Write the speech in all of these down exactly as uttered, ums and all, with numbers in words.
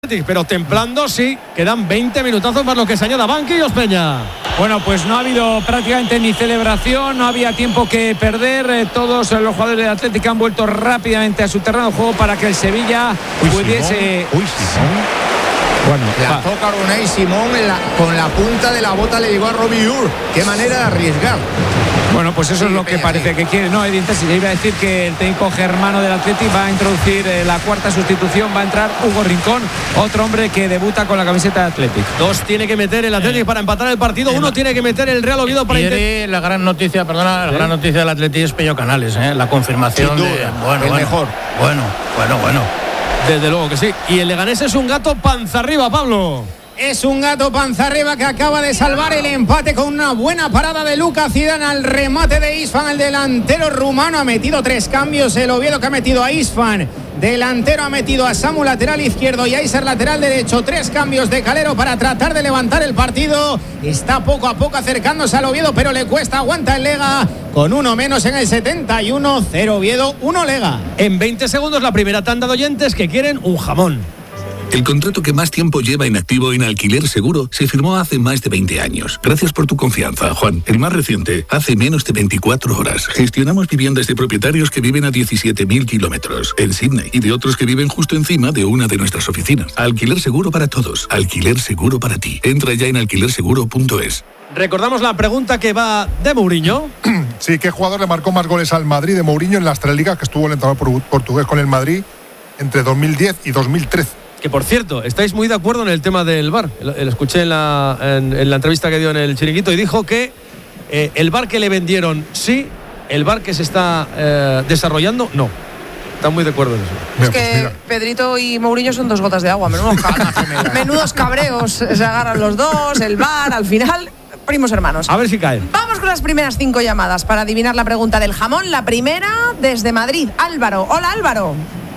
Athletic, pero templando sí. Quedan veinte minutazos más lo que se añada Banquillos, Peña. Bueno, pues no ha habido prácticamente ni celebración, no había tiempo que perder. Eh, todos los jugadores del Athletic han vuelto rápidamente a su terreno de juego para que el Sevilla Uy, pudiese... Simón. Uy, Simón. Bueno, lanzó Caronay Simón en la, con la punta de la bota le llegó a Robbie Ur. Qué manera de arriesgar. Bueno, pues eso Sí, es lo Peña, que parece sí. que quiere. No, Edith, si iba a decir que el técnico germano del Athletic va a introducir eh, la cuarta sustitución. Va a entrar Hugo Rincón, otro hombre que debuta con la camiseta de Athletic. Dos tiene que meter el Athletic para empatar el partido. Uno tiene que meter el Real Oviedo para intentar. La gran noticia, perdona, la ¿Eh? gran noticia del Athletic es Pello Canales, ¿eh? La confirmación Sin duda, de bueno, el bueno, mejor. Bueno, bueno, bueno. Desde luego que sí. Y el Leganés es un gato panza arriba, Pablo. Es un gato panza arriba que acaba de salvar el empate con una buena parada de Lucas Zidane al remate de Isfan. El delantero rumano ha metido tres cambios. El Oviedo que ha metido a Isfan. Delantero ha metido a Samu lateral izquierdo y a Iser lateral derecho. Tres cambios de Calero para tratar de levantar el partido. Está poco a poco acercándose al Oviedo, pero le cuesta. Aguanta el Lega con uno menos en el setenta y uno. Cero Oviedo, uno Lega. En veinte segundos la primera tanda de oyentes que quieren un jamón. El contrato que más tiempo lleva inactivo en Alquiler Seguro se firmó hace más de veinte años. Gracias por tu confianza, Juan. El más reciente, hace menos de veinticuatro horas. Gestionamos viviendas de propietarios que viven a diecisiete mil kilómetros en Sydney y de otros que viven justo encima de una de nuestras oficinas. Alquiler Seguro para todos. Alquiler Seguro para ti. Entra ya en alquiler seguro punto es. Recordamos la pregunta que va de Mourinho. Sí, ¿qué jugador le marcó más goles al Madrid de Mourinho en las tres ligas que estuvo el entrenador portugués con el Madrid entre dos mil diez y dos mil trece? Que por cierto, estáis muy de acuerdo en el tema del V A R. Lo escuché en la, en, en la entrevista que dio en el Chiringuito y dijo que eh, el V A R que le vendieron sí, el V A R que se está eh, desarrollando no. Están muy de acuerdo en eso. Es que Pedrito y Mourinho son dos gotas de agua, menudos, cab- menudos cabreos, se agarran los dos, el V A R, al final, primos hermanos. A ver si caen. Vamos con las primeras cinco llamadas para adivinar la pregunta del jamón. La primera desde Madrid, Álvaro. Hola, Álvaro.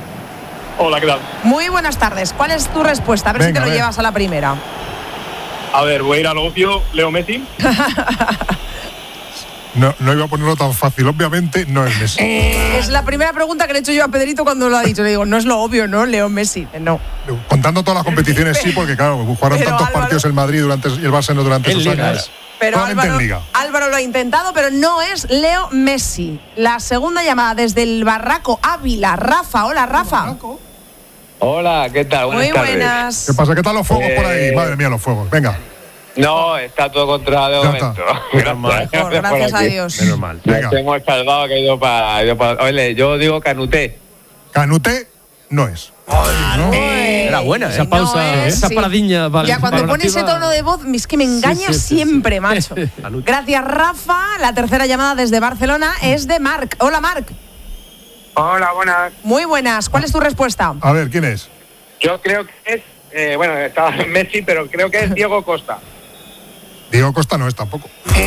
Hola, ¿qué tal? Muy buenas tardes. ¿Cuál es tu respuesta? A ver Venga, si te lo llevas a la primera. A ver, voy a ir al obvio. Leo Messi. No, no iba a ponerlo tan fácil. Obviamente no es Messi. Es la primera pregunta que le he hecho yo a Pedrito cuando lo ha dicho. Le digo, no es lo obvio, ¿no? Leo Messi. No. Contando todas las competiciones, sí, porque claro, jugaron pero tantos Álvaro, partidos el Madrid durante, y el Barça durante esos años. Pero Álvaro, Álvaro lo ha intentado, pero no es Leo Messi. La segunda llamada desde el Barraco Ávila. Rafa, hola Rafa. Hola, ¿qué tal? Buenas Muy tardes. buenas. ¿Qué pasa? ¿Qué tal los fuegos eh... por ahí? Madre mía, los fuegos. Venga. No, está todo controlado de momento. Gracias, Mejor, gracias a Dios. Menos mal. Nos hemos salvado que ha ido para, ido para... Oye, yo digo Canuté. Canuté no es. Ay, no. Eh, Era buena esa pausa, no es, esa sí. paradiña. Vale, ya cuando pone ese tono de voz, es que me engaña sí, sí, sí, siempre, sí. macho. Gracias, Rafa. La tercera llamada desde Barcelona es de Marc. Hola, Marc. Hola, buenas. Muy buenas. ¿Cuál es tu respuesta? A ver, ¿quién es? Yo creo que es, eh, bueno, estaba Messi, pero creo que es Diego Costa. Diego Costa no es tampoco.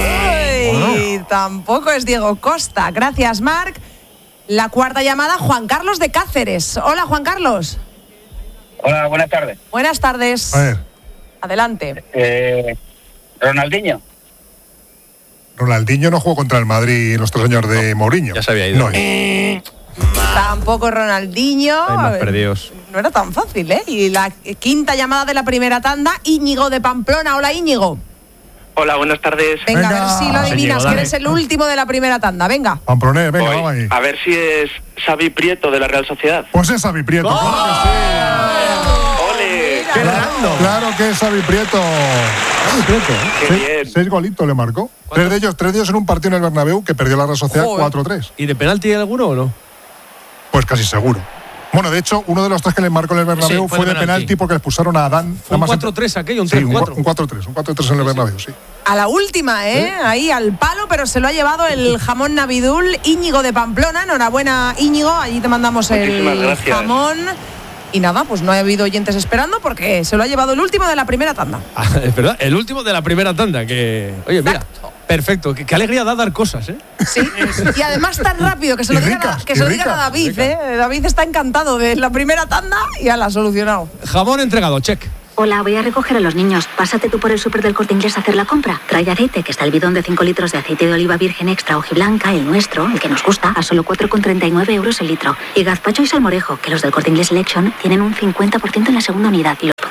Ey, oh. Tampoco es Diego Costa. Gracias, Marc. La cuarta llamada, Juan Carlos de Cáceres. Hola, Juan Carlos. Hola, buenas tardes. Buenas tardes. A ver. Adelante. Eh, Ronaldinho. Ronaldinho no jugó contra el Madrid en los tres años de no, Mourinho. Ya se había ido. No es. Tampoco Ronaldinho. Hay más perdidos. No era tan fácil, ¿eh? Y la quinta llamada de la primera tanda, Íñigo de Pamplona. Hola, Íñigo. Hola, buenas tardes. Venga, venga. a ver si lo adivinas, Íñigo, que eres el último de la primera tanda. Venga. Pamplonés, venga, Hoy, vamos ahí. A ver si es Xavi Prieto de la Real Sociedad. Pues es Xavi Prieto, ¡Oh! claro que sí. ¡Ole! Claro, claro que es Xavi Prieto. Xavi Prieto, ¿eh? Qué seis, bien. Seis golitos le marcó. Tres de ellos, tres de ellos en un partido en el Bernabéu que perdió la Real Sociedad cuatro tres. ¿Y de penalti hay alguno o no? Pues casi seguro. Bueno, de hecho, uno de los tres que le marcó en el Bernabéu sí, fue, fue de penalti. penalti porque le expulsaron a Adán. Fue un cuatro tres aquello, un sí, tres cuatro. Un cuatro tres, un cuatro tres en el Bernabéu, sí. A la última, ¿eh? ¿Eh? Ahí al palo, pero se lo ha llevado el jamón Navidul, Íñigo de Pamplona. Enhorabuena, Íñigo. Allí te mandamos Muchísimas el gracias. jamón. Y nada, pues no ha habido oyentes esperando porque se lo ha llevado el último de la primera tanda. Ah, es verdad, el último de la primera tanda. Que, oye, mira, Exacto. perfecto. Qué, qué alegría da dar cosas, ¿eh? Sí, y además tan rápido que se lo digan a, que se lo digan a David, ¿eh? David está encantado de la primera tanda y ya la ha solucionado. Jamón entregado, check. Hola, voy a recoger a los niños. Pásate tú por el súper del Corte Inglés a hacer la compra. Trae aceite, que está el bidón de cinco litros de aceite de oliva virgen extra hojiblanca, el nuestro, el que nos gusta, a solo cuatro con treinta y nueve euros el litro. Y gazpacho y salmorejo, que los del Corte Inglés Selection tienen un cincuenta por ciento en la segunda unidad.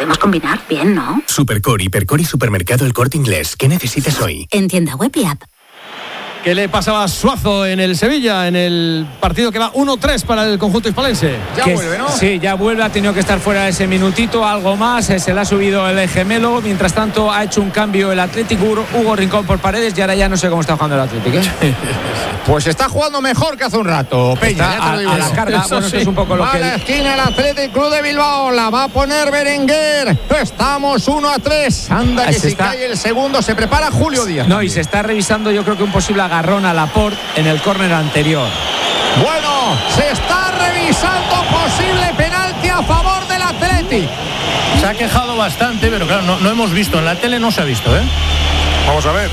Podemos combinar bien, ¿no? Supercore, Hipercore y Supermercado El Corte Inglés. ¿Qué necesitas hoy? En tienda web y app. ¿Qué le pasaba a Suazo en el Sevilla, en el partido que va uno tres para el conjunto hispalense? Ya que, vuelve, ¿no? Sí, ya vuelve, ha tenido que estar fuera ese minutito, algo más, eh, se le ha subido el gemelo. Mientras tanto, ha hecho un cambio el Atlético, Hugo Rincón por Paredes, y ahora ya no sé cómo está jugando el Atlético, ¿eh? Pues está jugando mejor que hace un rato, Peña. Está a, a la carga, bueno, eso es un poco lo va que... a la esquina el Athletic Club de Bilbao, la va a poner Berenguer. Estamos uno a tres. Anda que se si está... cae el segundo, se prepara Julio Díaz. No, y se está revisando, yo creo que un posible agarrón a Laporte en el córner anterior. Bueno, se está revisando posible penalti a favor del Athletic. Se ha quejado bastante, pero claro, no, no hemos visto. En la tele no se ha visto, ¿eh? Vamos a ver.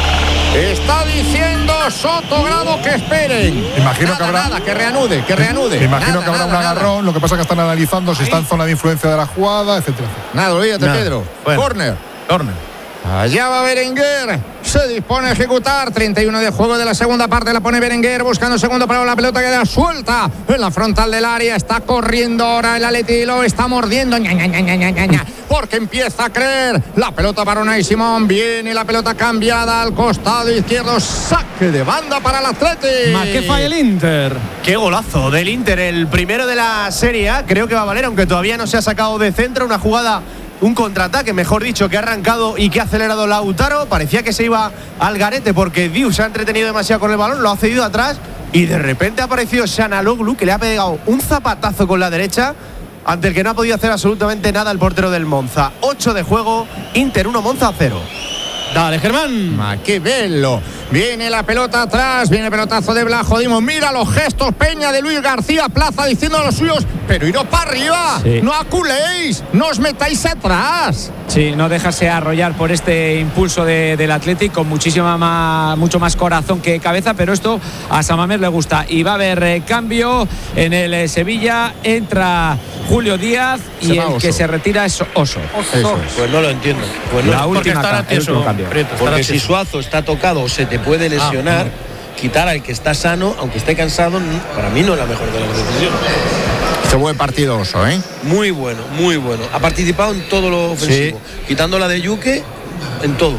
Está diciendo Sotogrado que esperen. Imagino nada, que habrá. Nada, que reanude, que reanude. Me imagino nada, que habrá nada, un agarrón. Nada. Lo que pasa es que están analizando si está en zona de influencia de la jugada, etcétera. Nada, olvídate, nada. Pedro. Bueno. Corner. Corner. Allá va Berenguer, se dispone a ejecutar. treinta y uno de juego de la segunda parte, la pone Berenguer buscando segundo para la pelota, queda suelta en la frontal del área. Está corriendo ahora el Atleti, lo está mordiendo, ña, ña, ña, ña, ña, ña, porque empieza a creer. La pelota para Unai Simón, viene la pelota cambiada al costado izquierdo, saque de banda para el Atleti. ¿Ma qué falla el Inter? Qué golazo del Inter, el primero de la Serie A, creo que va a valer, aunque todavía no se ha sacado de centro, una jugada, un contraataque, mejor dicho, que ha arrancado y que ha acelerado Lautaro. Parecía que se iba al garete porque Diu se ha entretenido demasiado con el balón, lo ha cedido atrás y de repente ha aparecido Şanaloglu, que le ha pegado un zapatazo con la derecha ante el que no ha podido hacer absolutamente nada el portero del Monza. ocho de juego, Inter uno, Monza cero. Dale, Germán. Ma, qué bello. Viene la pelota atrás, viene el pelotazo de Blas Jodimos. Mira los gestos, Peña, de Luis García Plaza diciendo a los suyos, pero iros para arriba, sí. No aculéis, no os metáis atrás. Sí, no dejarse arrollar por este impulso de, del Athletic, con muchísima más, mucho más corazón que cabeza, pero esto a Samamés le gusta. Y va a haber eh, cambio en el eh, Sevilla, entra Julio Díaz y se el Oso. que se retira es Oso. Oso. Pues no lo entiendo. Pues no. La última estará ca- el último cambio. Porque si Suazo está tocado o se te puede lesionar, ah, quitar al que está sano, aunque esté cansado, para mí no es la mejor de las decisiones. Qué buen partido Oso, ¿eh? Muy bueno, muy bueno. Ha participado en todo lo ofensivo. Sí. Quitando la de Yuke, en todo.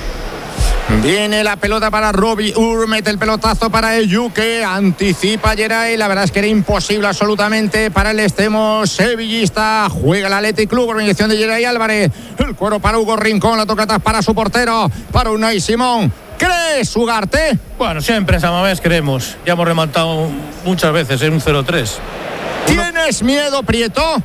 Viene la pelota para Robbie Ur, mete el pelotazo para el Yuke, anticipa Geray, la verdad es que era imposible absolutamente para el extremo sevillista. Juega el Athletic Club, organización de Geray Álvarez, el cuero para Hugo Rincón, la toca atrás para su portero, para Unai Simón. ¿Crees, Ugarte? Bueno, siempre en Samamés creemos. Ya hemos remontado muchas veces en un cero tres. ¿Tienes miedo, Prieto?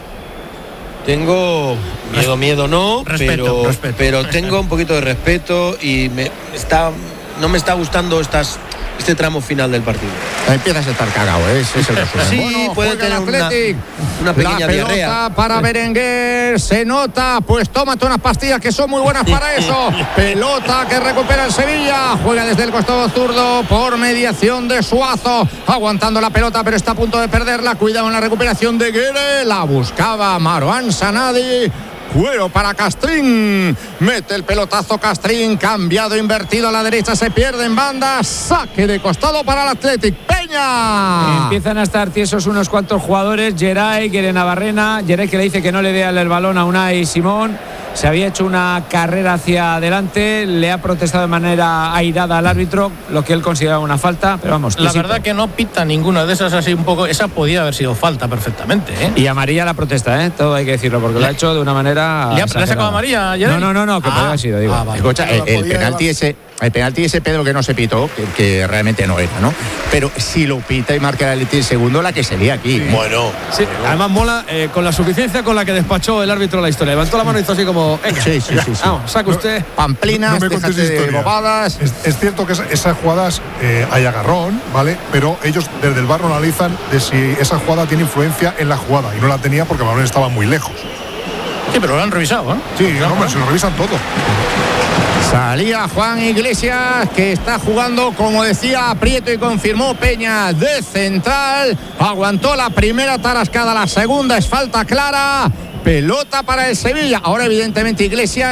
Tengo miedo, miedo no, respeto, pero, respeto, pero respeto. tengo un poquito de respeto y me está, no me está gustando estas, este tramo final del partido. Empiezas a estar cagado, ¿eh? Ese es el resumen. Sí, bueno, puede tener una, una pequeña la pelota diarrea. para Berenguer, se nota, pues tómate unas pastillas que son muy buenas para eso. Pelota que recupera el Sevilla, juega desde el costado zurdo por mediación de Suazo, aguantando la pelota pero está a punto de perderla. Cuidado en la recuperación de Guerre, la buscaba Marouane Sanadi. Cuero para Castrín, mete el pelotazo Castrín, cambiado, invertido a la derecha, se pierde en banda, saque de costado para el Athletic. Peña. Empiezan a estar tiesos unos cuantos jugadores, Geray, Guere Navarrena, Geray que le dice que no le dé el balón a Unai Simón. Se había hecho una carrera hacia adelante, le ha protestado de manera airada al árbitro, lo que él consideraba una falta, pero vamos. La tísico. verdad que no pita ninguna de esas así un poco. Esa podía haber sido falta perfectamente, ¿eh? Y amarilla la protesta, ¿eh? Todo hay que decirlo, porque lo ha hecho de una manera. ¿Le ha, ¿le ha sacado amarilla? No, no, no, no, que ah, podía haber sido, digo. Ah, vale. Escucha, el, el penalti ese, el penalti ese, Pedro, que no se pitó, que, que realmente no era, ¿no? Pero si lo pita y marca el Athletic el segundo, la que sería aquí. ¿eh? Bueno. Sí, además mola eh, con la suficiencia con la que despachó el árbitro la historia. Levantó la mano y hizo así como. Venga, sí, sí, sí, sí. Vamos, saca usted. Pamplinas, no me déjate contéis de historia. bobadas. Es, es cierto que esa- esas jugadas eh, hay agarrón, ¿vale? Pero ellos desde el bar no analizan de si esa jugada tiene influencia en la jugada. Y no la tenía porque el balón estaba muy lejos. Sí, pero lo han revisado, ¿eh? Sí, hombre, se lo revisan todo. Salía Juan Iglesias, que está jugando, como decía Prieto y confirmó Peña, de central. Aguantó la primera tarascada, la segunda es falta clara. Pelota para el Sevilla. Ahora, evidentemente, Iglesias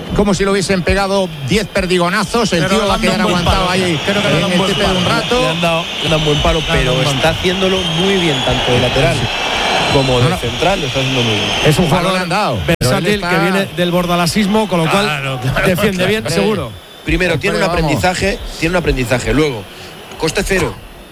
como si lo hubiesen pegado diez perdigonazos. El Pero tío va a quedar aguantado palo, ahí. Creo que le han en dado el un buen tepe de palo. un rato. Le han dado, le han dado un buen palo, pero buen palo. está haciéndolo muy bien, tanto de lateral como de central, lo está haciendo muy bien. Es un Balón jugador le han dado. versátil Está- que viene del bordalasismo, con lo cual Claro, claro, defiende claro. bien, seguro. Primero, Hombre, tiene un vamos. aprendizaje, tiene un aprendizaje. Luego, coste cero.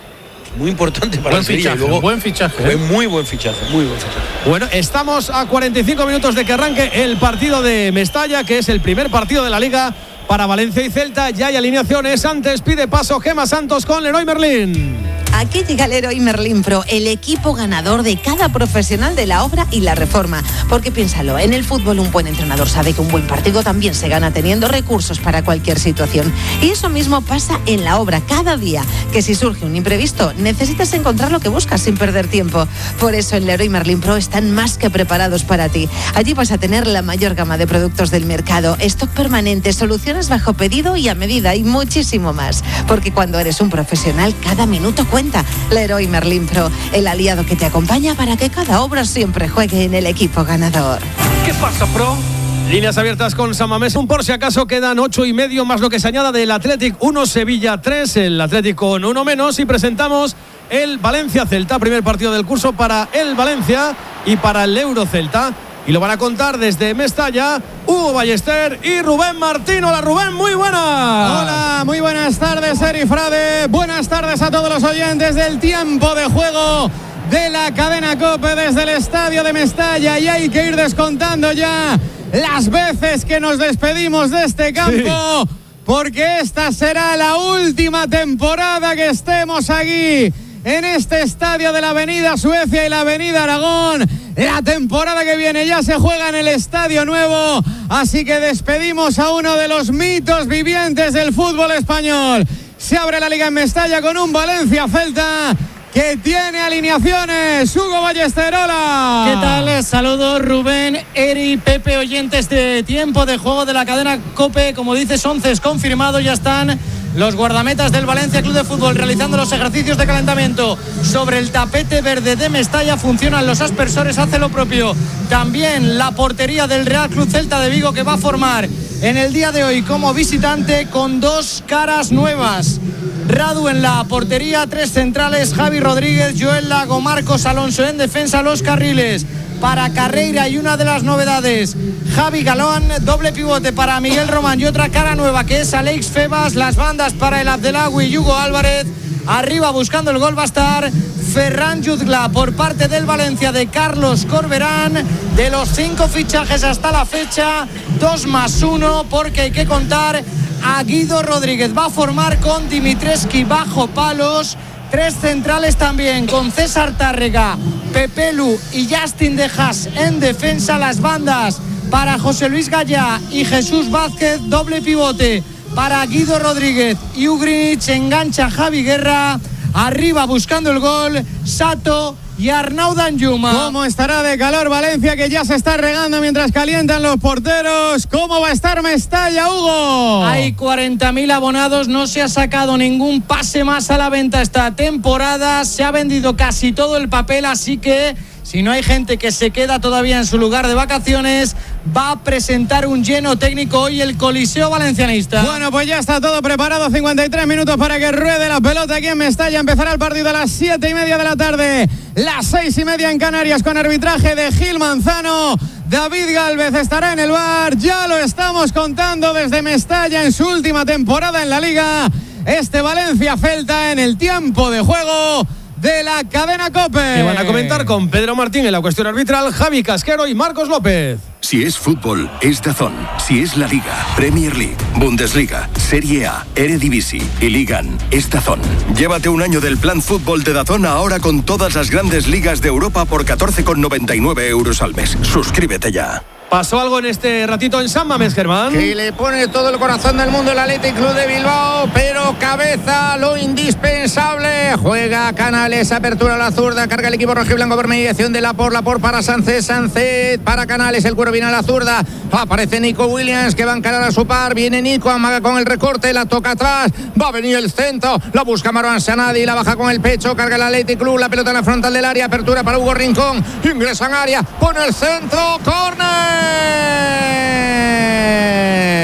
Muy importante para Buen el Sevilla. fichaje, Y luego, buen fichaje, Fue ¿eh? muy buen fichaje, muy buen fichaje. Bueno, estamos a cuarenta y cinco minutos de que arranque el partido de Mestalla, que es el primer partido de la Liga para Valencia y Celta. Ya hay alineaciones. Antes pide paso Gemma Santos con Leroy Merlin. Aquí llega el Leroy Merlin Pro, el equipo ganador de cada profesional de la obra y la reforma. Porque piénsalo, en el fútbol un buen entrenador sabe que un buen partido también se gana teniendo recursos para cualquier situación. Y eso mismo pasa en la obra cada día, que si surge un imprevisto, necesitas encontrar lo que buscas sin perder tiempo. Por eso en Leroy Merlin Pro están más que preparados para ti. Allí vas a tener la mayor gama de productos del mercado, stock permanente, soluciones bajo pedido y a medida y muchísimo más. Porque cuando eres un profesional, cada minuto cuenta. Leroy Merlin Pro, el aliado que te acompaña para que cada obra siempre juegue en el equipo ganador. ¿Qué pasa, Pro? Líneas abiertas con San Mamés. Un por si acaso quedan ocho y medio más lo que se añada del Athletic uno, Sevilla tres, el Athletic con uno menos. Y presentamos el Valencia Celta, primer partido del curso para el Valencia y para el Euro Celta. Y lo van a contar desde Mestalla, Hugo Ballester y Rubén Martín. Hola Rubén, muy buenas. Hola, muy buenas tardes, Eri Frade. Buenas tardes a todos los oyentes del tiempo de juego de la cadena COPE desde el estadio de Mestalla. Y hay que ir descontando ya las veces que nos despedimos de este campo, sí, porque esta será la última temporada que estemos aquí en este estadio de la Avenida Suecia y la Avenida Aragón. La temporada que viene ya se juega en el Estadio Nuevo, así que despedimos a uno de los mitos vivientes del fútbol español. Se abre la Liga en Mestalla con un Valencia-Celta que tiene alineaciones. Hugo Ballester, hola. ¿Qué tal? Saludos Rubén, Eri, Pepe, oyentes de tiempo de juego de la cadena COPE. Como dices, once es confirmado, ya están los guardametas del Valencia Club de Fútbol realizando los ejercicios de calentamiento sobre el tapete verde de Mestalla. Funcionan los aspersores, hace lo propio también la portería del Real Club Celta de Vigo, que va a formar en el día de hoy como visitante con dos caras nuevas. Radu en la portería, tres centrales, Javi Rodríguez, Joel Lago, Marcos Alonso en defensa, los carriles para Carreira y una de las novedades, Javi Galán, doble pivote para Miguel Román y otra cara nueva que es Alex Febas, las bandas para el Abdelawi y Hugo Álvarez. Arriba buscando el gol va a estar Ferran Jutgla por parte del Valencia de Carlos Corberán. De los cinco fichajes hasta la fecha, dos más uno, porque hay que contar a Guido Rodríguez. Va a formar con Dimitreski bajo palos. Tres centrales también con César Tárrega, Pepelu y Justin De Haas en defensa. Las bandas para José Luis Gallá y Jesús Vázquez, doble pivote para Guido Rodríguez y Ugrich. Engancha Javi Guerra. Arriba buscando el gol Sato y Arnau Danjuma. ¿Cómo estará de calor Valencia, que ya se está regando mientras calientan los porteros? ¿Cómo va a estar Mestalla, Hugo? Hay cuarenta mil abonados, no se ha sacado ningún pase más a la venta esta temporada, se ha vendido casi todo el papel, así que si no hay gente que se queda todavía en su lugar de vacaciones, va a presentar un lleno técnico hoy el Coliseo Valencianista. Bueno, pues ya está todo preparado, cincuenta y tres minutos para que ruede la pelota aquí en Mestalla. Empezará el partido a las siete y media de la tarde, las seis y media en Canarias, con arbitraje de Gil Manzano. David Gálvez estará en el V A R, ya lo estamos contando desde Mestalla en su última temporada en la Liga. Este Valencia-Celta en el tiempo de juego de la cadena COPE. Que van a comentar con Pedro Martín en la cuestión arbitral, Javi Casquero y Marcos López. Si es fútbol, es DAZN. Si es la Liga, Premier League, Bundesliga, Serie A, Eredivisie y Ligan, es DAZN. Llévate un año del plan fútbol de DAZN ahora con todas las grandes ligas de Europa por catorce con noventa y nueve euros al mes. Suscríbete ya. ¿Pasó algo en este ratito en San Mamés, Germán? Que le pone todo el corazón del mundo el Athletic Club de Bilbao, pero cabeza lo indispensable. Juega Canales, apertura a la zurda, carga el equipo rojiblanco por mediación de Lapor, Lapor para Sánchez, Sánchez para Canales, el cuero viene a la zurda, aparece Nico Williams que va a encarar a su par, viene Nico, amaga con el recorte, la toca atrás, va a venir el centro, la busca Marwan Sanadi, la baja con el pecho, carga el Athletic Club, la pelota en la frontal del área, apertura para Hugo Rincón, ingresa en área, pone el centro, córner.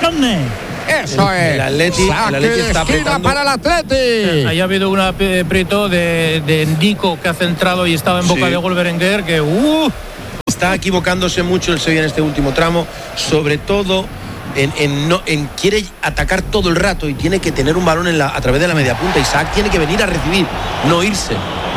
córner. Eso el, es. El Atleti, Saque el Atleti de está esquina apretando. para el Atleti. Ahí ha habido un aprieto de, de Nico que ha centrado y estaba en boca Sí. de gol Berenguer que uh, Está equivocándose mucho el Sevilla en este último tramo, sobre todo en, en, no, en quiere atacar todo el rato y tiene que tener un balón en la, a través de la media punta. Isaac tiene que venir a recibir, no irse.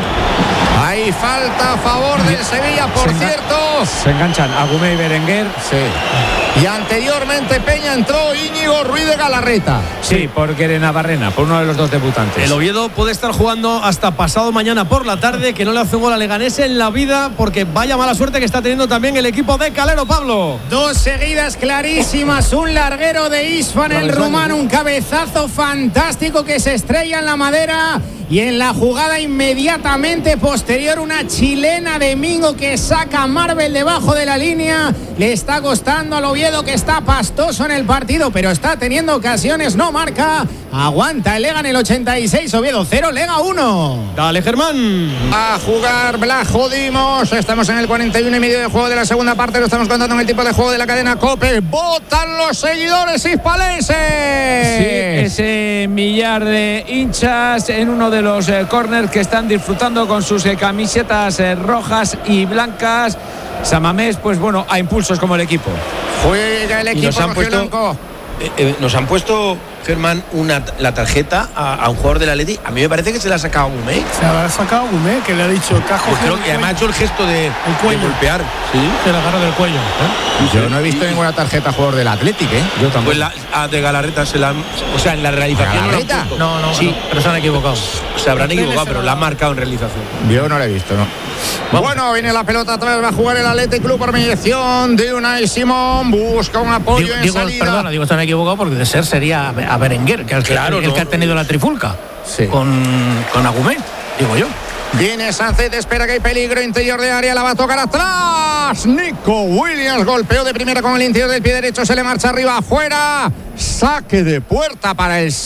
Hay falta a favor del Sevilla, por se cierto. Se enganchan Agumé y Berenguer. Sí. Y anteriormente Peña entró Íñigo Ruiz de Galarreta. Sí, por Navarrena, por uno de los dos debutantes. El Oviedo puede estar jugando hasta pasado mañana por la tarde, que no le hace un gol a Leganés en la vida, porque vaya mala suerte que está teniendo también el equipo de Calero, Pablo. Dos seguidas clarísimas, un larguero de Isfan, el rumano, un cabezazo fantástico que se estrella en la madera. Y en la jugada inmediatamente posterior, una chilena de Mingo que saca a Marvel debajo de la línea. Le está costando al Oviedo, que está pastoso en el partido, pero está teniendo ocasiones, no marca. Aguanta el Lega en el ochenta y seis, Oviedo cero, Lega uno. Dale, Germán. A jugar Blajo Dimos. Estamos en el cuarenta y uno y medio de juego de la segunda parte. Lo estamos contando en el tipo de juego de la cadena COPE. ¡Votan los seguidores hispalenses! Sí, ese millar de hinchas en uno de los eh, corners que están disfrutando con sus eh, camisetas eh, rojas y blancas. Samamés, pues bueno, a impulsos como el equipo. Juega el Y equipo nos han puesto, rojiblanco. eh, eh, nos han puesto, Germán, una, la tarjeta a, a un jugador del Atleti. A mí me parece que se la ha sacado Gumé. Se la ha sacado Gumé, que le ha dicho cajo. Yo creo que además ha hecho el gesto de, de golpear. Sí. se la agarra del cuello. ¿eh? Yo no he visto ninguna tarjeta a jugador del Atlético, ¿eh? Yo tampoco. Pues la a de Galarreta se la han, o sea, en la realización no la han ¿Galarreta? puesto. No, no, sí, no, pero se han equivocado. se habrán equivocado, pero la han marcado en realización. Yo no la he visto, no. Bueno, viene la pelota atrás, va a jugar el Athletic Club por mediación de Unai Simón. Busca un apoyo Digo, en digo, salida. perdona, digo, se han equivocado porque de ser sería a Berenguer, que es el, Claro, el, el no, que ha tenido la trifulca Sí. con, con Agumé, digo yo. Viene Sánchez, espera que hay peligro interior de área, la va a tocar atrás. Nico Williams golpeó de primera con el interior del pie derecho, se le marcha arriba, afuera. Saque de puerta para el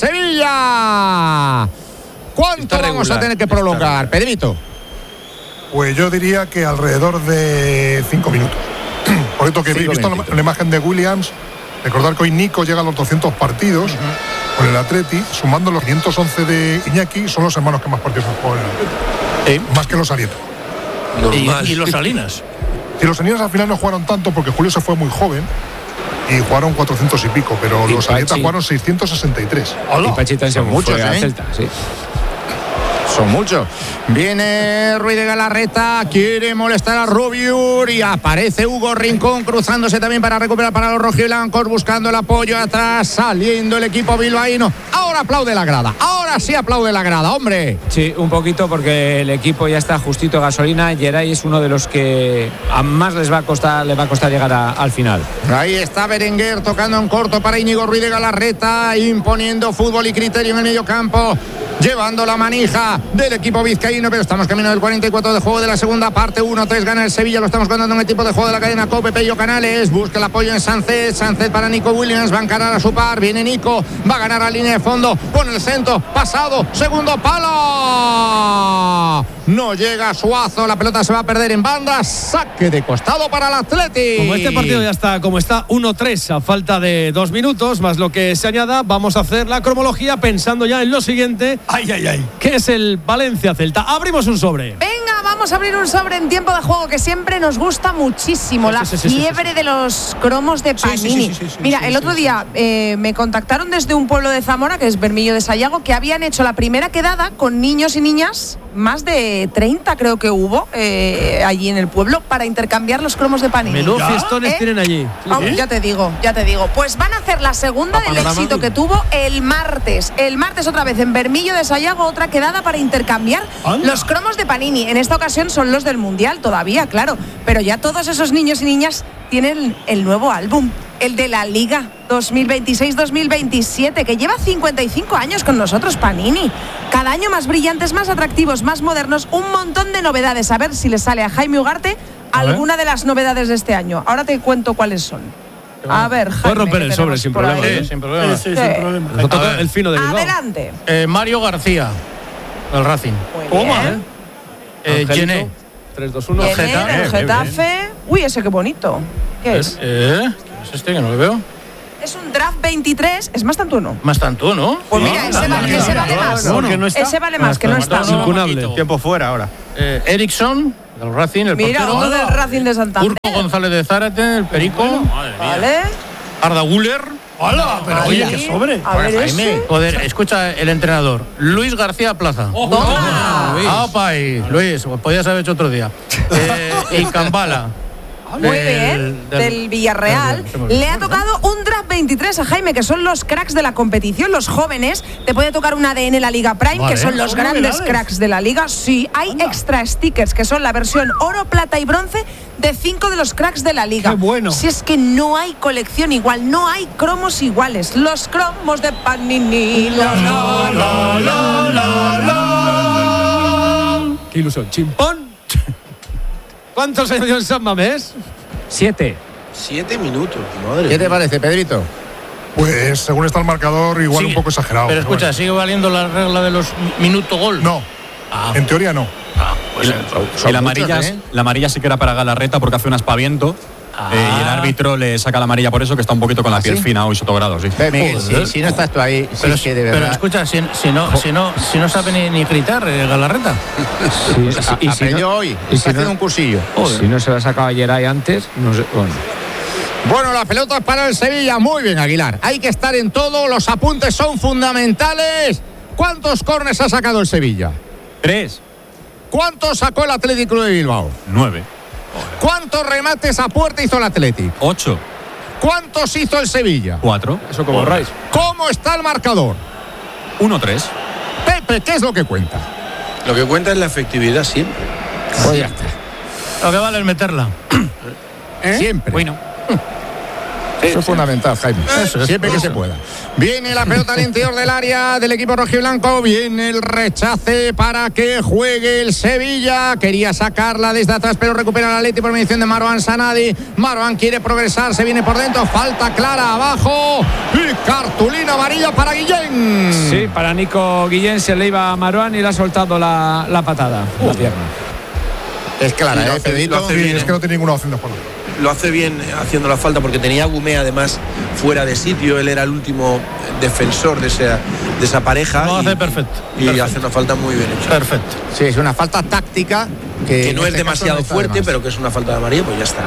Sevilla. ¿Cuánto Está vamos regular, a tener que está prolongar, Pedrito? Pues yo diría que alrededor de cinco minutos. Por esto que he Cinco visto la, minutitos. la imagen de Williams, recordar que hoy Nico llega a los doscientos partidos con el Atleti, sumando los quinientos once de Iñaki, son los hermanos que más partidos han jugado en el Atleti. Más que los Arieta. Normal. Y, y los Salinas. Y los Salinas al final no jugaron tanto porque Julio se fue muy joven y jugaron cuatrocientos y pico, pero Y los Arieta Pachi. jugaron seiscientos sesenta y tres. Y Pachita en Son segundo, muchos, fue a ¿eh? Celta, sí. Son muchos. Viene Ruiz de Galarreta, quiere molestar a Rubiur y aparece Hugo Rincón cruzándose también para recuperar para los rojiblancos, buscando el apoyo atrás, saliendo el equipo bilbaíno. Ahora aplaude la grada, ahora sí aplaude la grada, hombre. Sí, un poquito porque el equipo ya está justito de gasolina. Geray es uno de los que a más les va a costar, les va a costar llegar a- al final. Ahí está Berenguer tocando en corto para Íñigo Ruiz de Galarreta, imponiendo fútbol y criterio en el medio campo, llevando la manija del equipo vizcaíno, pero estamos camino del cuarenta y cuatro de juego de la segunda parte. uno tres gana el Sevilla, lo estamos contando en el tipo de juego de la cadena COPE. Pello Canales busca el apoyo en Sánchez, Sánchez para Nico Williams, va a encarar a su par, viene Nico, va a ganar a línea de fondo, pone el centro, pasado, segundo palo, no llega Suazo, la pelota se va a perder en banda, saque de costado para el Atleti. Como este partido ya está como está, uno tres a falta de dos minutos, más lo que se añada, vamos a hacer la cronología pensando ya en lo siguiente. Ay, ay, ay. Que es el Valencia-Celta. Abrimos un sobre. Venga, vamos a abrir un sobre en tiempo de juego que siempre nos gusta muchísimo. Sí, La sí, sí, sí, fiebre sí, sí. de los cromos de Sí, sí, sí, Panini. sí, sí, sí, Mira, sí, el sí, otro sí. día eh, me contactaron desde un pueblo de Zamora, que es Bermillo de Sayago, que habían hecho la primera quedada con niños y niñas, más de treinta creo que hubo eh, allí en el pueblo, para intercambiar los cromos de Panini. Menudos ¿Ya? fiestones ¿Eh? tienen allí. Sí, Vamos, sí. ya te digo, ya te digo. Pues van a hacer la segunda A del panorama. éxito que tuvo el martes. El martes otra vez en Bermillo de Sayago, otra quedada para intercambiar Anda. los cromos de Panini. En esta ocasión son los del Mundial todavía, claro. Pero ya todos esos niños y niñas tienen el nuevo álbum, el de la Liga dos mil veintiséis dos mil veintisiete, que lleva cincuenta y cinco años con nosotros, Panini. Cada año más brillantes, más atractivos, más modernos, un montón de novedades. A ver si le sale a Jaime Ugarte alguna de las novedades de este año. Ahora te cuento cuáles son. A ver, Jaime. Puedes romper ¿qué el sobre tenemos sin por problema. ahí? ¿eh? Sin problema. Sí, sí, Sí. sin problema. Nos toca A ver. el fino de Bilbao. Adelante. Eh, Mario García, el Racing. Muy Toma, bien. ¿eh? Eh, Angelito, Gené. tres, dos, uno. Gené, Getafe, del bien, Getafe. Uy, ese qué bonito. ¿Qué es? Eh, ¿Es este que no lo veo? Es un draft veintitrés, es más tanto uno. Más tanto, ¿no? Pues mira, ese vale, ese vale más. no está? Ese vale más, que no está. Incunable. Tiempo fuera ahora. Eh, Ericsson, del Racing, el Mira, portero. uno del Racing de Santander. Urco González de Zárate, el Perico. Vale. Arda Güler. ¡Hola! Pero oye, qué sobre. A ver, ese. Joder, escucha el entrenador. Luis García Plaza. Toma. ¡Apa ahí! Luis, pues podías haber hecho otro día. Eh, y Cambala. Muy del- bien, del- del Villarreal. del- Le ha tocado un draft veintitrés a Jaime, que son los cracks de la competición, los jóvenes. Te puede tocar un A D N la Liga Prime, Vale. que son los Son grandes novedades. cracks de la liga. Sí, hay extra stickers, que son la versión oro, plata y bronce de cinco de los cracks de la liga. ¡Qué bueno! Si es que no hay colección igual, no hay cromos iguales. Los cromos de Panini. Los Qué ilusión. Chimpón. ¿Cuántos años en San Mamés? Siete. Siete minutos, madre. ¿Qué te parece, Pedrito? Pues según está el marcador, igual Sigue. un poco exagerado. Pero escucha, bueno. ¿sigue valiendo la regla de los minuto gol? No, Ah, en teoría no. ah, pues, Y la, y la amarilla, muchos, ¿eh? la amarilla sí que era para Galarreta porque hace un aspaviento. Ah. eh, y el árbitro le saca la amarilla por eso, que está un poquito con la ¿Ah, piel sí? fina hoy, sotogrado, sí. Ve, Miguel, Joder. si, si no estás tú ahí, si pero, es que de pero verdad. escucha, si, si no, si, no, si no sabe ni, ni gritar, eh, Galarreta. Sí, A- y si aprendió no, hoy, y está si haciendo no- un cursillo. si no se lo ha sacado a Geray antes, no sé. Bueno. Bueno, la pelota es para el Sevilla. Muy bien, Aguilar. Hay que estar en todo. Los apuntes son fundamentales. ¿Cuántos córners ha sacado el Sevilla? Tres. ¿Cuántos sacó el Atlético de Bilbao? Nueve. ¿Cuántos remates a puerta hizo el Atlético? Ocho. ¿Cuántos hizo el Sevilla? Cuatro. Eso como Rice. ¿Cómo está el marcador? Uno, tres. Pepe, ¿qué es lo que cuenta? Lo que cuenta es la efectividad siempre. Pues ya está. Lo que vale es meterla. Siempre. Bueno. Eso es fundamental, Jaime. Eso es, Siempre que eso. se pueda. Viene la pelota al interior del área del equipo rojiblanco. Viene el rechace para que juegue el Sevilla. Quería sacarla desde atrás, pero recupera la Leti por mediación de Marwan Sanadi. Marwan quiere progresar, se viene por dentro. Falta clara abajo. Y cartulina amarilla para Guillén. Sí, para Nico Guillén se le iba a Maruán y le ha soltado la, la patada, la pierna. Es clara, Sí, lo ¿eh, hace- Pedrito? lo hace Sí, bien, es ¿eh? que no tiene ninguna opción de juego. Lo hace bien haciendo la falta porque tenía a Gumé además fuera de sitio. Él era el último defensor de esa, de esa pareja. Lo y, hace perfecto. Y perfecto. hace una falta muy bien hecha. Perfecto. Sí, es una falta táctica que, Que no en es este caso demasiado no está de fuerte, más. pero que es una falta de amarilla, pues ya está.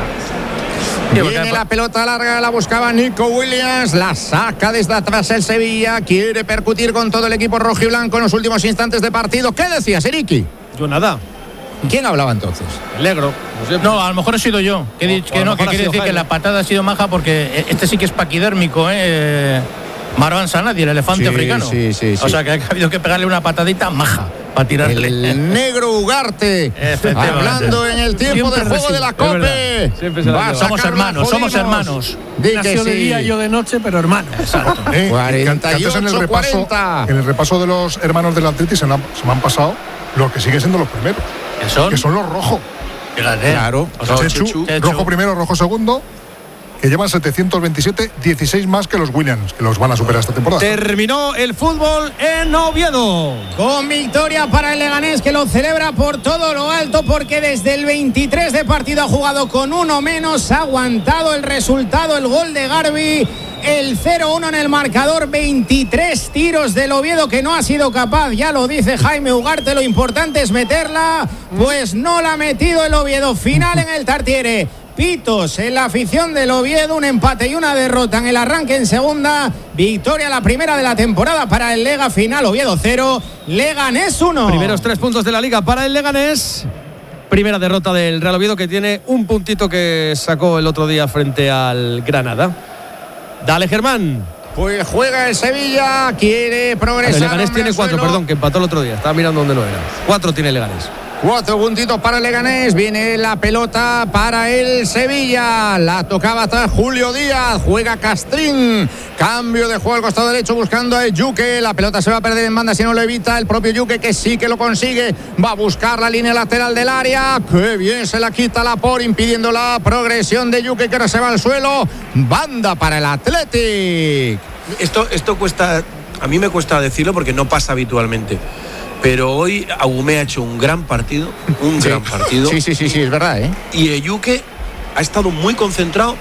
Viene la pelota larga, la buscaba Nico Williams, la saca desde atrás el Sevilla, quiere percutir con todo el equipo rojiblanco en los últimos instantes de partido. ¿Qué decías, Eriki? Yo nada. ¿Quién hablaba entonces? El negro. No, a lo mejor he sido yo. Que, he dicho, O a que lo no, que mejor ha quiere sido decir que Jaime. la patada ha sido maja porque este sí que es paquidérmico, ¿eh? Marwan Sanadi, el elefante Sí, africano. sí, sí, sí. O sea que ha habido que pegarle una patadita maja para tirarle. El negro Ugarte, Efectivamente. hablando en el tiempo de Siempre juego de la resiste, es Cope. verdad. Siempre se la Va a lleva. Somos sacarla, hermanos, somos Jodinos. hermanos. Di que Nació de sí. día, yo de noche, pero hermano. Exacto. ¿Eh? cuarenta y Que antes en el ocho, repaso, cuarenta. en el repaso de los hermanos del Atleti se, me han- se me han pasado los que siguen siendo los primeros, ¿Qué son? que son los rojos. Fíjate. Claro. O sea, Chechu, Chechu. rojo primero, rojo segundo, que llevan setecientos veintisiete, dieciséis más que los Williams, que los van a superar esta temporada. Terminó el fútbol en Oviedo. Con victoria para el Leganés, que lo celebra por todo lo alto porque desde el veintitrés de partido ha jugado con uno menos, ha aguantado el resultado, el gol de Garbi, el cero uno en el marcador, veintitrés tiros del Oviedo que no ha sido capaz, ya lo dice Jaime Ugarte, lo importante es meterla, pues no la ha metido el Oviedo. Final en el Tartiere. Pitos en la afición del Oviedo, un empate y una derrota en el arranque en segunda, victoria la primera de la temporada para el Lega, final Oviedo cero, Leganés uno. Primeros tres puntos de la liga para el Leganés. Primera derrota del Real Oviedo, que tiene un puntito que sacó el otro día frente al Granada. Dale, Germán. Pues juega el Sevilla, quiere progresar. El Leganés hombre tiene al cuatro, suelo. perdón, que empató el otro día. Estaba mirando dónde no era. Cuatro tiene el Leganés. Cuatro puntitos para el Leganés. Viene la pelota para el Sevilla. La tocaba atrás Julio Díaz. Juega Castrín. Cambio de juego al costado derecho buscando a Yuque. La pelota se va a perder en banda si no lo evita el propio Yuque, que sí que lo consigue. Va a buscar la línea lateral del área. Qué bien se la quita la por, impidiendo la progresión de Yuque, que ahora se va al suelo. Banda para el Athletic. Esto, esto cuesta, a mí me cuesta decirlo porque no pasa habitualmente. Pero hoy Agumé ha hecho un gran partido, un Sí. gran partido. Sí, sí, sí, sí, es verdad, ¿eh? Y Eyuke ha estado muy concentrado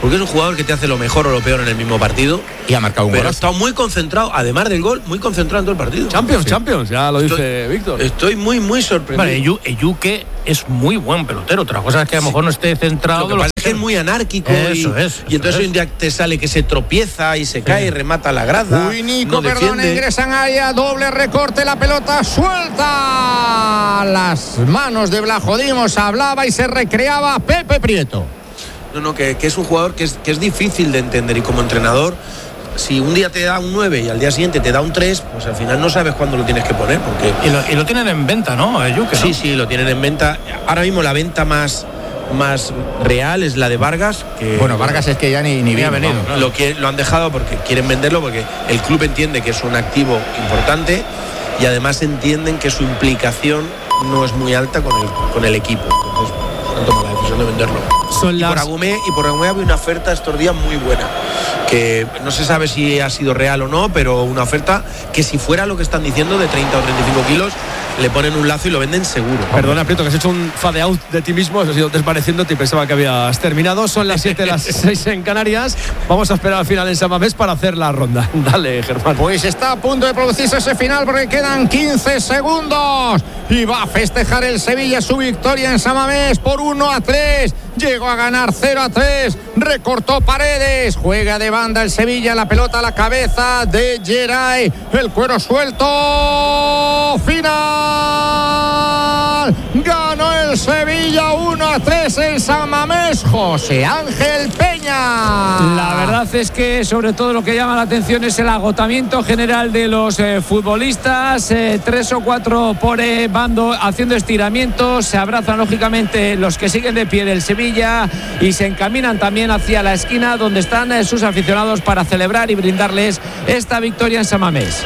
porque es un jugador que te hace lo mejor o lo peor en el mismo partido. Y ha marcado un gol. Pero ha estado muy concentrado, además del gol, muy concentrado en todo el partido. Champions, sí. Champions, ya lo estoy, dice Víctor. Estoy muy, muy sorprendido. Vale, Eyu, Eyuke es muy buen pelotero. Otra cosa es que a lo mejor sí. no esté centrado. Lo que pasa es que es muy anárquico. Eso y, es. Y entonces eso un día te sale que se tropieza y se cae sí. y remata la grada. Uy, Nico, no perdón, ingresan área, doble recorte, la pelota suelta. Las manos de Blajodimos, hablaba y se recreaba Pepe Prieto. No, no, que, que es un jugador que es, que es difícil de entender y como entrenador, si un día te da un nueve y al día siguiente te da un tres, pues al final no sabes cuándo lo tienes que poner. Porque... Y, lo, y lo tienen en venta, ¿no? Yuke, ¿no? Sí, sí, lo tienen en venta. Ahora mismo la venta más, más real es la de Vargas. Que, bueno, Vargas es que ya ni, ni ha venido. No, claro. lo, que, lo han dejado porque quieren venderlo, porque el club entiende que es un activo importante y además entienden que su implicación no es muy alta con el, con el equipo. Entonces han tomado la decisión de venderlo. Son y, las... por Agumé, y por Agumé había una oferta estos días muy buena, que no se sabe si ha sido real o no, pero una oferta que si fuera lo que están diciendo de treinta o treinta y cinco kilos, le ponen un lazo y lo venden seguro. Perdona, Prieto, que has hecho un fade out de ti mismo, has ido desvaneciéndote y pensaba que habías terminado. Son las siete, las seis en Canarias. Vamos a esperar al final en San Mamés para hacer la ronda. Dale, Germán. Pues está a punto de producirse ese final porque quedan quince segundos y va a festejar el Sevilla su victoria en San Mamés por uno a tres. Llegó a ganar cero a tres, recortó Paredes, juega de banda el Sevilla, la pelota a la cabeza de Geray, el cuero suelto, final, ganó el Sevilla uno a tres en San Mamés, José Ángel Peña. La verdad es que sobre todo lo que llama la atención es el agotamiento general de los eh, futbolistas, eh, tres o cuatro por eh, bando haciendo estiramientos, se abrazan lógicamente los que siguen de pie del Sevilla y se encaminan también hacia la esquina donde están eh, sus aficionados para celebrar y brindarles esta victoria en San Mamés.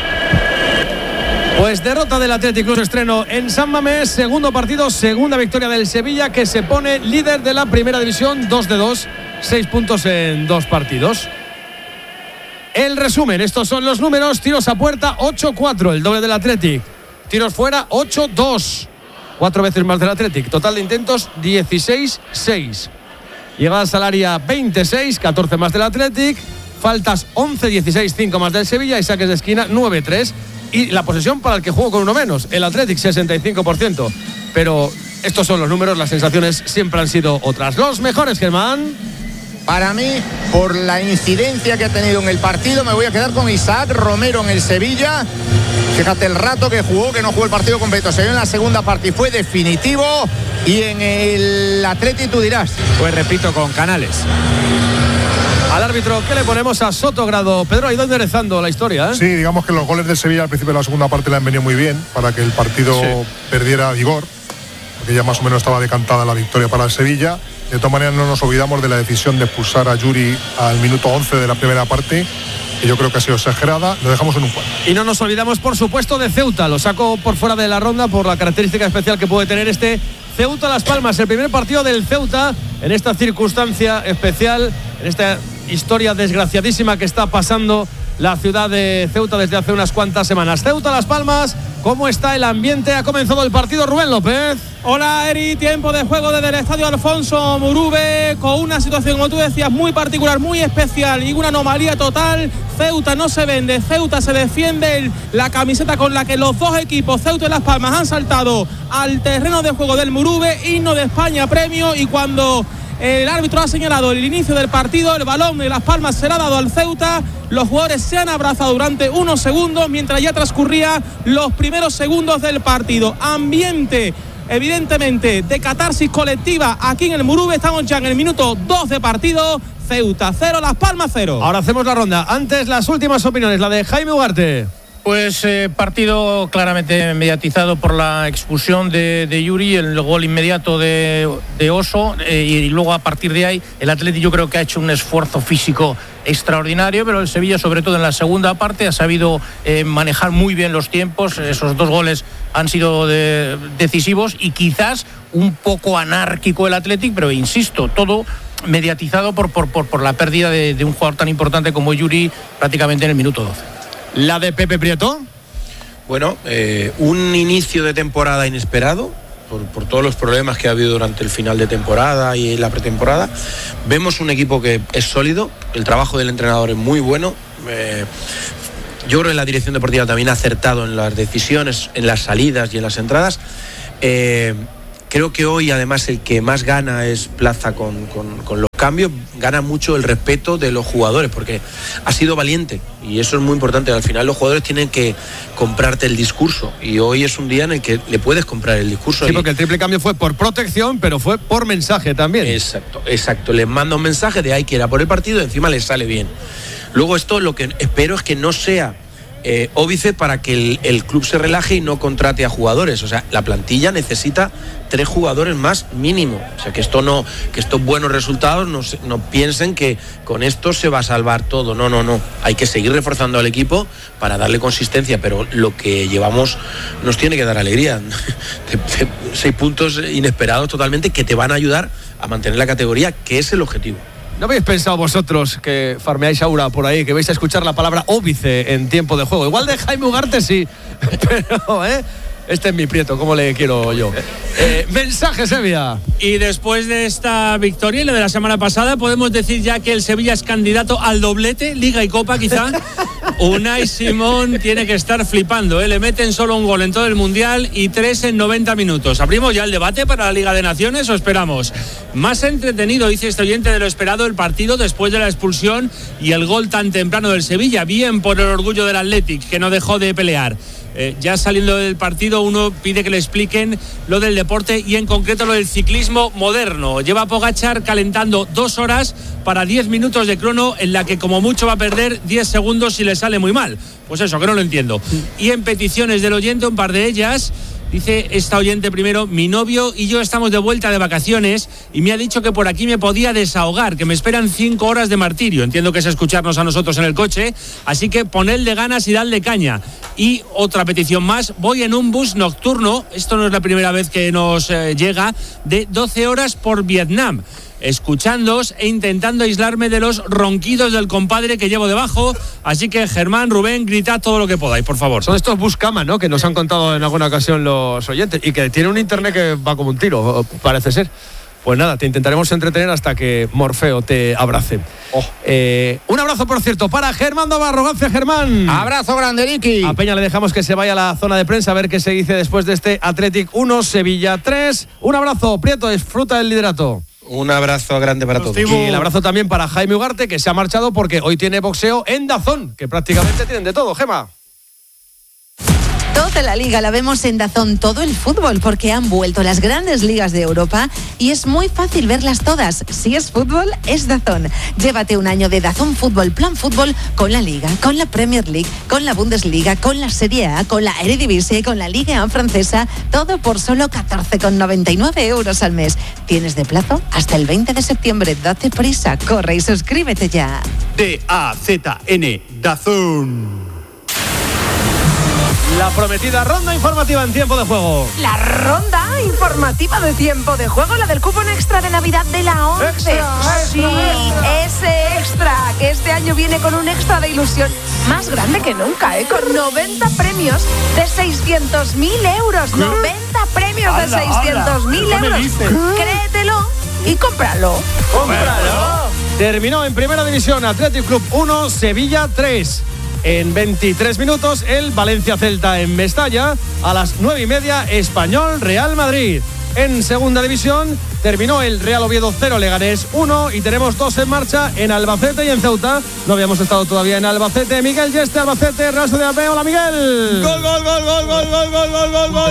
Pues derrota del Athletic Club, estreno en San Mamés, segundo partido, segunda victoria del Sevilla, que se pone líder de la primera división, dos de dos, seis puntos en dos partidos. El resumen, estos son los números: tiros a puerta ocho cuatro, el doble del Athletic, tiros fuera ocho dos, cuatro veces más del Athletic, total de intentos dieciséis seis, llegadas al área veintiséis, catorce más del Athletic, faltas once dieciséis, cinco más del Sevilla y saques de esquina nueve tres. Y la posesión para el que jugó con uno menos, el Athletic sesenta y cinco por ciento. Pero estos son los números, las sensaciones siempre han sido otras. Los mejores, Germán. Para mí, por la incidencia que ha tenido en el partido, me voy a quedar con Isaac Romero en el Sevilla. Fíjate el rato que jugó, que no jugó el partido completo, se vio en la segunda parte y fue definitivo. Y en el Athletic tú dirás. Pues repito, con Canales. Al árbitro, ¿qué le ponemos a Sotogrado? Pedro ha ido enderezando la historia, ¿eh? Sí, digamos que los goles de Sevilla al principio de la segunda parte le han venido muy bien para que el partido sí. perdiera vigor, porque ya más o menos estaba decantada la victoria para el Sevilla. De todas maneras, no nos olvidamos de la decisión de expulsar a Yuri al minuto once de la primera parte, que yo creo que ha sido exagerada. Lo dejamos en un cuadro. Y no nos olvidamos, por supuesto, de Ceuta. Lo saco por fuera de la ronda por la característica especial que puede tener este Ceuta Las Palmas, el primer partido del Ceuta en esta circunstancia especial, en esta historia desgraciadísima que está pasando la ciudad de Ceuta desde hace unas cuantas semanas. Ceuta Las Palmas, ¿cómo está el ambiente? Ha comenzado el partido, Rubén López. Hola, Eri, tiempo de juego desde el estadio Alfonso Murube, con una situación, como tú decías, muy particular, muy especial y una anomalía total. Ceuta no se vende, Ceuta se defiende, la camiseta con la que los dos equipos, Ceuta y Las Palmas, han saltado al terreno de juego del Murube, himno de España, premio, y cuando el árbitro ha señalado el inicio del partido, el balón de Las Palmas será dado al Ceuta. Los jugadores se han abrazado durante unos segundos mientras ya transcurría los primeros segundos del partido. Ambiente, evidentemente, de catarsis colectiva aquí en el Murube. Estamos ya en el minuto dos de partido. Ceuta cero, Las Palmas cero. Ahora hacemos la ronda. Antes, las últimas opiniones, la de Jaime Ugarte. Pues eh, partido claramente mediatizado por la expulsión de, de Yuri, el gol inmediato de, de Oso, eh, y luego a partir de ahí el Athletic yo creo que ha hecho un esfuerzo físico extraordinario, pero el Sevilla, sobre todo en la segunda parte, ha sabido eh, manejar muy bien los tiempos. Esos dos goles han sido de, decisivos y quizás un poco anárquico el Athletic, pero insisto, todo mediatizado por, por, por, por la pérdida de, de un jugador tan importante como Yuri prácticamente en el minuto doce. ¿La de Pepe Prieto? Bueno, eh, un inicio de temporada inesperado, por, por todos los problemas que ha habido durante el final de temporada y la pretemporada. Vemos un equipo que es sólido, el trabajo del entrenador es muy bueno. Eh, yo creo que la dirección deportiva también ha acertado en las decisiones, en las salidas y en las entradas. Eh, creo que hoy además el que más gana es Plaza con, con, con los cambios, gana mucho el respeto de los jugadores porque ha sido valiente y eso es muy importante. Al final los jugadores tienen que comprarte el discurso y hoy es un día en el que le puedes comprar el discurso. Sí, y... porque el triple cambio fue por protección, pero fue por mensaje también. Exacto, exacto. Les manda un mensaje de hay que ir a por el partido y encima les sale bien. Luego esto lo que espero es que no sea eh, óbice para que el, el club se relaje y no contrate a jugadores. O sea, la plantilla necesita tres jugadores más mínimo. O sea, que esto no, que estos buenos resultados no, no piensen que con esto se va a salvar todo. No, no, no. Hay que seguir reforzando al equipo para darle consistencia, pero lo que llevamos nos tiene que dar alegría. Seis puntos inesperados totalmente que te van a ayudar a mantener la categoría, que es el objetivo. ¿No habéis pensado vosotros que farmeáis aura por ahí, que vais a escuchar la palabra óbice en tiempo de juego? Igual de Jaime Ugarte sí, pero ¿eh? Este es mi Prieto, ¿cómo le quiero yo? Eh, mensaje, Sevilla. Y después de esta victoria y la de la semana pasada, podemos decir ya que el Sevilla es candidato al doblete, Liga y Copa quizá. Unai Simón tiene que estar flipando, ¿eh? Le meten solo un gol en todo el Mundial y tres en noventa minutos. ¿Abrimos ya el debate para la Liga de Naciones o esperamos? Más entretenido, dice este oyente, de lo esperado el partido después de la expulsión y el gol tan temprano del Sevilla. Bien por el orgullo del Athletic, que no dejó de pelear. Eh, ya saliendo del partido uno pide que le expliquen lo del deporte y en concreto lo del ciclismo moderno. Lleva Pogačar calentando dos horas para diez minutos de crono en la que como mucho va a perder diez segundos si le sale muy mal. Pues eso, que no lo entiendo. Y en peticiones del oyente, un par de ellas. Dice esta oyente primero, mi novio y yo estamos de vuelta de vacaciones y me ha dicho que por aquí me podía desahogar, que me esperan cinco horas de martirio. Entiendo que es escucharnos a nosotros en el coche, así que ponedle ganas y dadle caña. Y otra petición más, voy en un bus nocturno, esto no es la primera vez que nos eh, llega, de doce horas por Vietnam, escuchándoos e intentando aislarme de los ronquidos del compadre que llevo debajo. Así que Germán, Rubén, gritad todo lo que podáis, por favor. Son estos buscamas, ¿no?, que nos han contado en alguna ocasión los oyentes y que tiene un internet que va como un tiro, parece ser. Pues nada, te intentaremos entretener hasta que Morfeo te abrace. Oh. Eh, un abrazo, por cierto, para Germán Navarro. Gracias, Germán. Abrazo grande, Ricky. A Peña le dejamos que se vaya a la zona de prensa a ver qué se dice después de este Athletic uno, Sevilla tres. Un abrazo, Prieto, disfruta del liderato. Un abrazo grande para todos. Y el abrazo también para Jaime Ugarte, que se ha marchado porque hoy tiene boxeo en DAZN, que prácticamente tienen de todo. Gema. Toda la liga la vemos en DAZN, todo el fútbol, porque han vuelto las grandes ligas de Europa y es muy fácil verlas todas. Si es fútbol, es DAZN. Llévate un año de DAZN Fútbol, Plan Fútbol, con la Liga, con la Premier League, con la Bundesliga, con la Serie A, con la Eredivisie, con la Liga francesa, todo por solo catorce con noventa y nueve euros al mes. Tienes de plazo hasta el veinte de septiembre. Date prisa, corre y suscríbete ya. D A Z N, DAZN. La prometida ronda informativa en tiempo de juego. La ronda informativa de tiempo de juego, la del cupón extra de Navidad de la once. Extra, sí, extra. ese extra, que este año viene con un extra de ilusión más grande que nunca, ¿eh? Con noventa premios de seiscientos mil euros. noventa premios de seiscientos mil euros. Créetelo y cómpralo. ¡Cómpralo! Terminó en Primera División Athletic Club uno, Sevilla tres. En veintitrés minutos, el Valencia-Celta en Mestalla. A las nueve y media, Español-Real Madrid. En Segunda División, terminó el Real Oviedo cero, Leganés uno. Y tenemos dos en marcha en Albacete y en Ceuta. No habíamos estado todavía en Albacete. Miguel Yeste, Albacete, Real Sociedad B. Hola, Miguel. Gol, gol, gol, gol, gol, gol, gol, gol, gol, gol.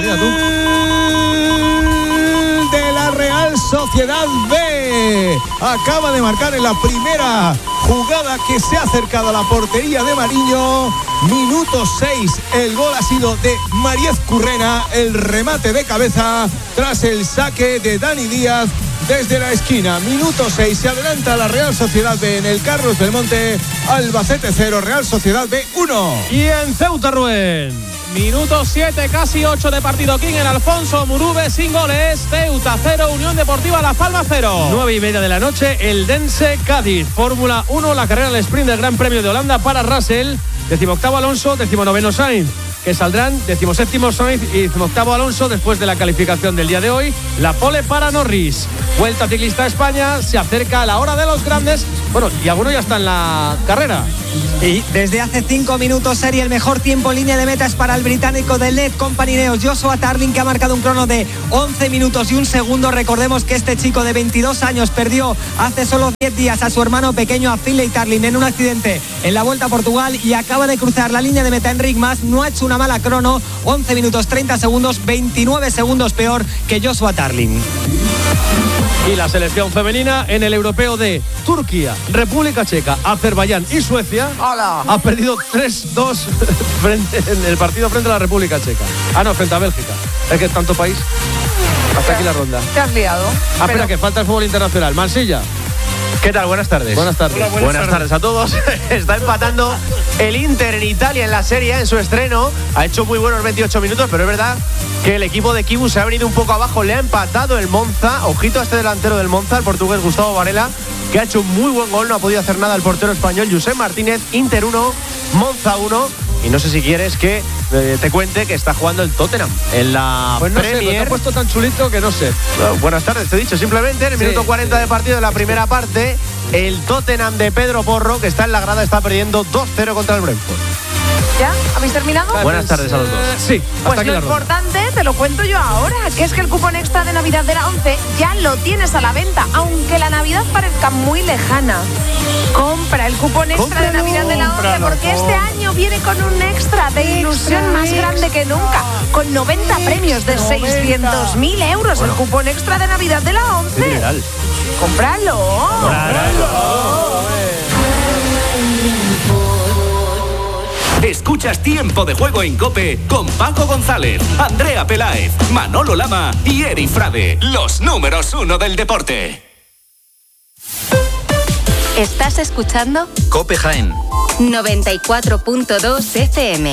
De la Real Sociedad B. Acaba de marcar en la primera jugada que se ha acercado a la portería de Mariño. Minuto seis. El gol ha sido de Mariez Currena. El remate de cabeza tras el saque de Dani Díaz desde la esquina. Minuto seis. Se adelanta la Real Sociedad B en el Carlos Belmonte. Albacete cero, Real Sociedad B uno. Y en Ceuta, Rubén. Minuto siete, casi ocho de partido. King en Alfonso Murube sin goles. Ceuta cero, Unión Deportiva Las Palmas cero. Nueve y media de la noche, el Dense Cádiz. Fórmula uno, la carrera del sprint del Gran Premio de Holanda para Russell. Decimoctavo Alonso, decimonoveno Sainz. que saldrán decimoséptimo Sainz y decimoctavo Alonso después de la calificación del día de hoy. La pole para Norris. Vuelta Ciclista a España, se acerca la hora de los grandes. Bueno, y alguno ya está en la carrera. Y desde hace cinco minutos sería el mejor tiempo en línea de meta es para el británico de Led Company Neos, Joshua Tarling, que ha marcado un crono de once minutos y un segundo. Recordemos que este chico de veintidós años perdió hace solo diez días a su hermano pequeño, a Finlay Tarling, en un accidente en la Vuelta a Portugal y acaba de cruzar la línea de meta en Rigmas. No ha hecho una mala crono, once minutos treinta segundos, veintinueve segundos peor que Joshua Tarling. Y la selección femenina en el europeo de Turquía, República Checa, Azerbaiyán y Suecia Hola. ha perdido tres dos frente, en el partido frente a la República Checa. Ah, no, frente a Bélgica. Es que tanto país. Hasta aquí la ronda. Te has liado. Ah, pero... espera, que falta el fútbol internacional. Mansilla. ¿Qué tal? Buenas tardes. Buenas tardes. Hola, buenas, buenas tardes. tardes a todos. Está empatando el Inter en Italia en la Serie A en su estreno. Ha hecho muy buenos veintiocho minutos, pero es verdad que el equipo de Kibu se ha venido un poco abajo. Le ha empatado el Monza. Ojito a este delantero del Monza, el portugués Gustavo Varela, que ha hecho un muy buen gol. No ha podido hacer nada el portero español Josep Martínez. Inter uno, Monza uno. Y no sé si quieres que eh, te cuente que está jugando el Tottenham en la pues no Premier. Sé, te ha puesto tan chulito que no sé. Bueno, buenas tardes, te he dicho. Simplemente en el sí, minuto cuarenta de partido de la primera parte, el Tottenham de Pedro Porro, que está en la grada, está perdiendo dos cero contra el Brentford. ¿Ya? ¿Habéis terminado? Buenas tardes a los dos. Sí, hasta pues aquí lo la importante te lo cuento yo ahora, que es que el cupón extra de Navidad de la ONCE ya lo tienes a la venta, aunque la Navidad parezca muy lejana. Compra el cupón extra Cómpralo, de Navidad de la ONCE, porque este año viene con un extra de ilusión extra, más extra. grande que nunca, con noventa extra, premios de seiscientos mil euros. Bueno. El cupón extra de Navidad de la ONCE. ¡Cómpralo! ¡Cómpralo! Escuchas Tiempo de Juego en COPE con Paco González, Andrea Peláez, Manolo Lama y Eri Frade, los números uno del deporte. ¿Estás escuchando? COPE Jaén noventa y cuatro punto dos F M.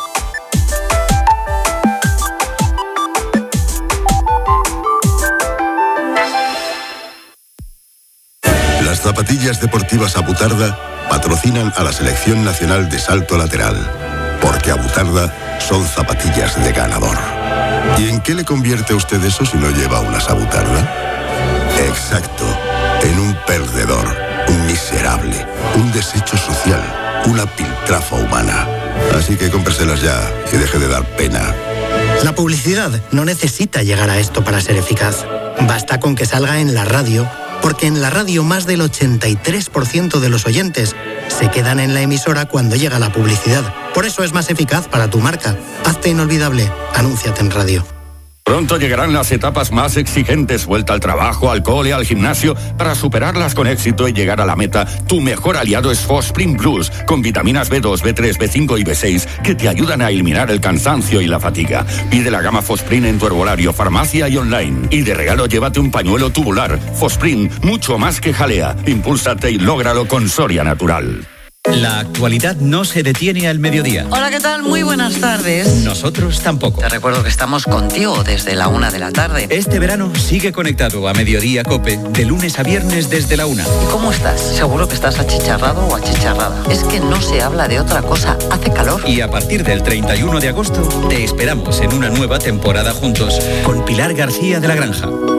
Las zapatillas deportivas Abutarda patrocinan a la Selección Nacional de Salto Lateral, porque Abutarda son zapatillas de ganador. ¿Y en qué le convierte a usted eso si no lleva unas Abutarda? Exacto, en un perdedor, un miserable, un desecho social, una piltrafa humana. Así que cómpreselas ya y deje de dar pena. La publicidad no necesita llegar a esto para ser eficaz. Basta con que salga en la radio, porque en la radio más del ochenta y tres por ciento de los oyentes se quedan en la emisora cuando llega la publicidad. Por eso es más eficaz para tu marca. Hazte inolvidable. Anúnciate en radio. Pronto llegarán las etapas más exigentes, vuelta al trabajo, al cole, al gimnasio. Para superarlas con éxito y llegar a la meta, tu mejor aliado es Fosprin Plus, con vitaminas B dos, B tres, B cinco y B seis, que te ayudan a eliminar el cansancio y la fatiga. Pide la gama Fosprin en tu herbolario, farmacia y online. Y de regalo llévate un pañuelo tubular. Fosprin, mucho más que jalea. Impúlsate y lógralo con Soria Natural. La actualidad no se detiene al mediodía. Hola, ¿qué tal? Muy buenas tardes. Nosotros tampoco. Te recuerdo que estamos contigo desde la una de la tarde. Este verano sigue conectado a Mediodía COPE, de lunes a viernes desde la una. ¿Y cómo estás? Seguro que estás achicharrado o achicharrada. Es que no se habla de otra cosa. Hace calor. Y a partir del treinta y uno de agosto, te esperamos en una nueva temporada juntos, con Pilar García de la Granja.